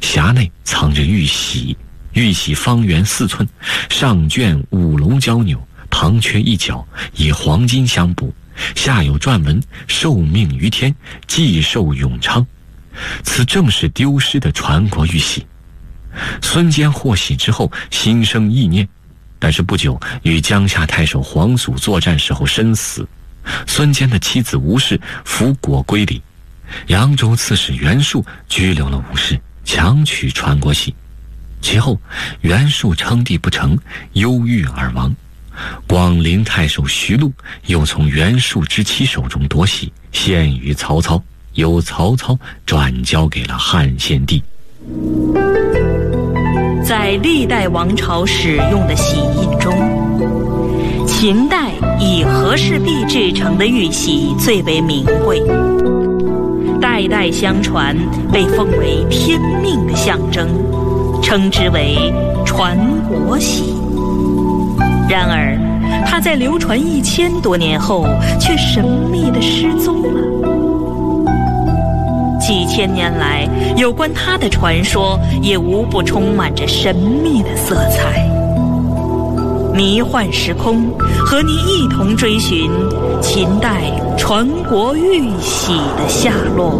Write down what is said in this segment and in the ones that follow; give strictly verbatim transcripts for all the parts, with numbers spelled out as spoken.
匣内藏着玉玺，玉玺方圆四寸，上卷五龙交钮，旁缺一角，以黄金相补，下有篆文：受命于天，既寿永昌。此正是丢失的传国玉玺。孙坚获玺之后，心生意念，但是不久与江夏太守黄祖作战时候身死。孙坚的妻子吴氏服果归里，扬州刺史袁术拘留了吴氏，强取传国玺。其后袁术称帝不成，忧郁而亡。广陵太守徐禄又从袁术之妻手中夺玺，献于曹操，由曹操转交给了汉献帝。 在历代王朝使用的玺印中，秦代以和氏璧制成的玉玺最为名贵，代代相传，被奉为天命的象征，称之为传国玺。然而它在流传一千多年后却神秘地失踪了。几千年来，有关它的传说也无不充满着神秘的色彩。迷幻时空，和你一同追寻秦代传国玉玺的下落。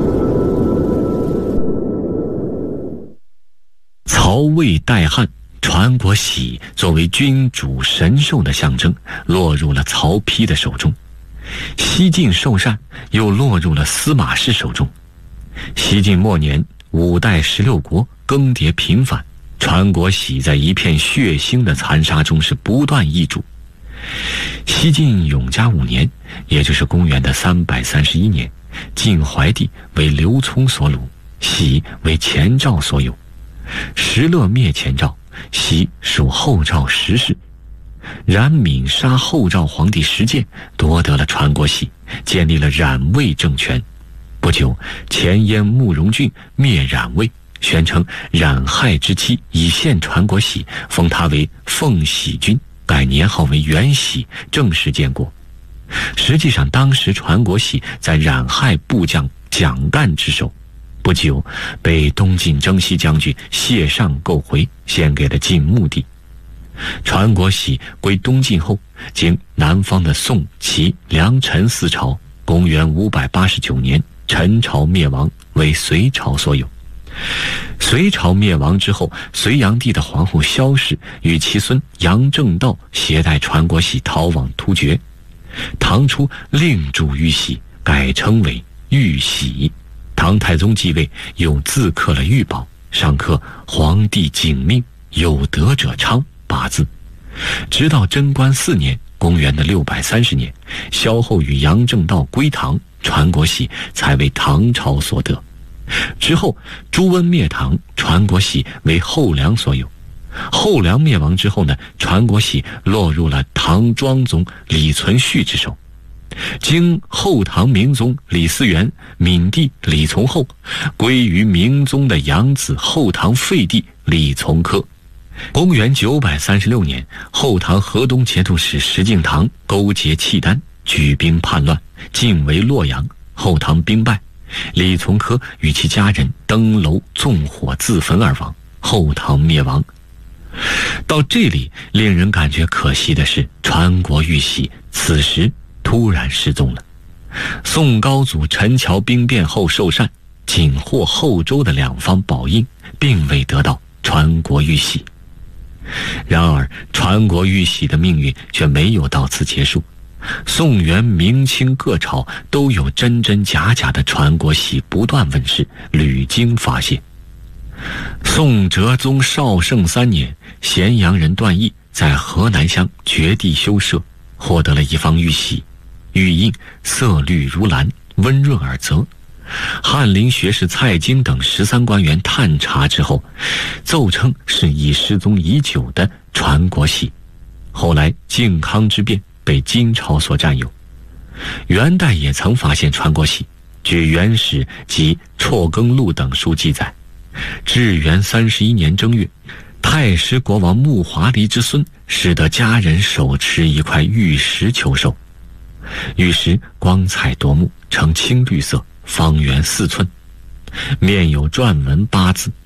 曹魏代汉，传国玺作为君主神授的象征，落入了曹丕的手中。西晋寿善又落入了司马氏手中。西晋末年，五代十六国更迭频繁，传国玺在一片血腥的残杀中是不断易主。西晋永嘉五年，也就是公元的三百三十一年，晋怀帝为刘聪所掳，玺为前赵所有。石勒灭前赵，玺属后赵石氏。冉闵杀后赵皇帝石建，夺得了传国玺，建立了冉魏政权。不久，前燕慕容俊灭冉魏，宣称冉亥之妻以献传国玺，封他为奉玺君，改年号为元玺，正式建国。实际上，当时传国玺在冉亥部将蒋干之手，不久被东晋征西将军谢尚购回，献给了晋穆帝。传国玺归东晋后，经南方的宋、齐、梁、陈四朝，公元五百八十九年，陈朝灭亡，为隋朝所有。隋朝灭亡之后，隋炀帝的皇后萧氏与其孙杨正道携带传国玺逃往突厥。唐初另铸玉玺，改称为玉玺。唐太宗继位，又自刻了玉宝，上刻皇帝景命，有德者昌八字。直到贞观四年，公元的六百三十年，萧后与杨正道归唐，传国玺才为唐朝所得。之后朱温灭唐，传国玺为后梁所有。后梁灭亡之后呢，传国玺落入了唐庄宗李存勖之手。经后唐明宗李嗣源、闵帝李从厚，归于明宗的养子后唐废帝李从珂。公元九百三十六年，后唐河东节度使石敬瑭勾结契丹，举兵叛乱，进围洛阳。后唐兵败，李从珂与其家人登楼纵火自焚而亡，后唐灭亡。到这里，令人感觉可惜的是，传国玉玺此时突然失踪了。宋高祖陈桥兵变后受禅，仅获后周的两方宝印，并未得到传国玉玺。然而传国玉玺的命运却没有到此结束。宋元明清各朝都有真真假假的传国玺不断问世，屡经发现。宋哲宗绍圣三年，咸阳人段毅在河南乡掘地修舍，获得了一方玉玺，玉印色绿如蓝，温润而泽。翰林学士蔡京等十三官员探查之后，奏称是已失踪已久的传国玺。后来靖康之变被金朝所占有。元代也曾发现传国玺，据《元史》及《辍耕录》等书记载，至元三十一年正月，太师国王穆华黎之孙使得家人手持一块玉石求寿。玉石光彩夺目，呈青绿色，方圆四寸，面有篆文八字，